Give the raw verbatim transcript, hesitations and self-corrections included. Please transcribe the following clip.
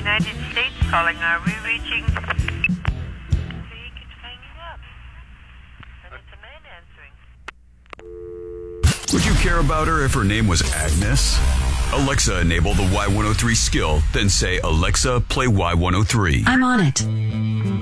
United States calling. Are we reaching? He keeps hanging up. And it's a man answering. Would you care about her if her name was Agnes? Alexa, enable the Y one oh three skill, then say, Alexa, play Y one oh three. I'm on it.